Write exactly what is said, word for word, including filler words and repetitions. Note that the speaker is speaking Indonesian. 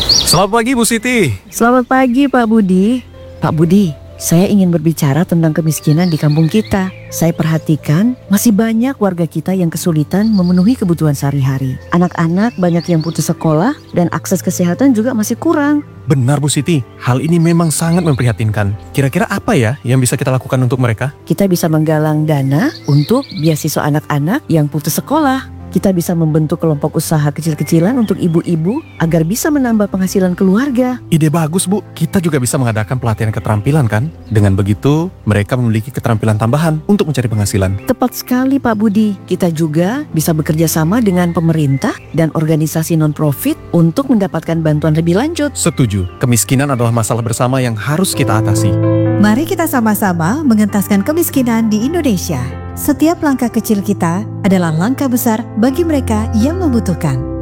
Selamat pagi Bu Siti. Selamat pagi Pak Budi. Pak Budi, saya ingin berbicara tentang kemiskinan di kampung kita. Saya perhatikan masih banyak warga kita yang kesulitan memenuhi kebutuhan sehari-hari. Anak-anak banyak yang putus sekolah dan akses kesehatan juga masih kurang. Benar Bu Siti, hal ini memang sangat memprihatinkan. Kira-kira apa ya yang bisa kita lakukan untuk mereka? Kita bisa menggalang dana untuk beasiswa anak-anak yang putus sekolah. Kita bisa membentuk kelompok usaha kecil-kecilan untuk ibu-ibu agar bisa menambah penghasilan keluarga. Ide bagus Bu, kita juga bisa mengadakan pelatihan keterampilan kan? Dengan begitu, mereka memiliki keterampilan tambahan untuk mencari penghasilan. Tepat sekali Pak Budi. Kita juga bisa bekerja sama dengan pemerintah dan organisasi non-profit untuk mendapatkan bantuan lebih lanjut. Setuju, kemiskinan adalah masalah bersama yang harus kita atasi. Mari kita sama-sama mengentaskan kemiskinan di Indonesia. Setiap langkah kecil kita adalah langkah besar bagi mereka yang membutuhkan.